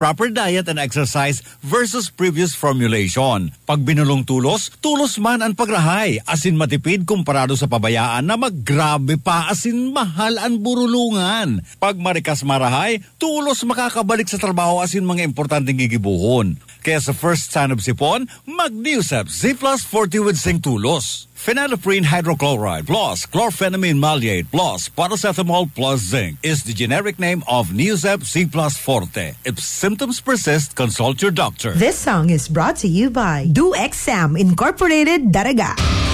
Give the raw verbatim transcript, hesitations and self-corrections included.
proper diet and exercise versus previous formulation. Pag binulong tulos, tulos man ang pagrahay. Asin matipid kumparado sa pabayaan na maggrabe pa asin mahal ang burulungan. Pag marikas marahay, tulos makakabalik sa trabaho asin mga importanteng gigibuhon. Kaya sa first sign of sipon, mag-Newsep Z plus forty with zinc tulos. Phenylephrine hydrochloride plus chlorphenamine maleate plus paracetamol plus zinc is the generic name of Newsep Z plus forte. If symptoms persist, consult your doctor. This song is brought to you by Do Exam Incorporated, Daraga.